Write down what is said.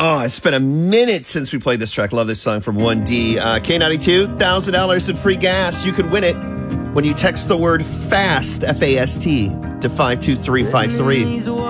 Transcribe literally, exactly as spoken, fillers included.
Oh, it's been a minute since we played this track. Love this song from one D. Uh, K ninety-two, one thousand dollars in free gas. You can win it when you text the word FAST, F A S T, to five two three five three.